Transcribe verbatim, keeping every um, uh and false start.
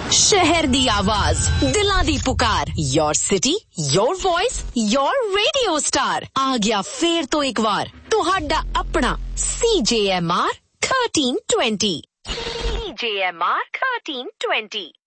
शहर दी आवाज, दिलां दी पुकार, your city, your voice, your radio star. आ गया फेर तो एक बार तुहाडा अपना C J M R thirteen twenty। C J M R thirteen twenty।